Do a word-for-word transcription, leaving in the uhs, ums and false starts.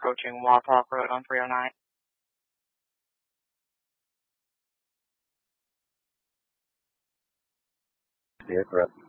approaching Waltalk Road on three oh nine. Yeah, correct.